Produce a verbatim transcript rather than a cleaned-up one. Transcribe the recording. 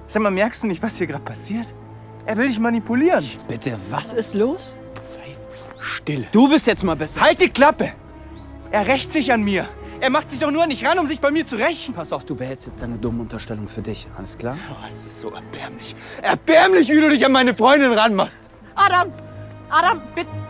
Sag mal, merkst du nicht, was hier gerade passiert? Er will dich manipulieren. Bitte, was ist los? Sei still. Du bist jetzt mal besser. Halt die Klappe! Er rächt sich an mir. Er macht sich doch nur nicht ran, um sich bei mir zu rächen. Pass auf, du behältst jetzt deine dumme Unterstellung für dich. Alles klar? Oh, es ist so erbärmlich. Erbärmlich, wie du dich an meine Freundin ranmachst. Adam! Adam, bitte!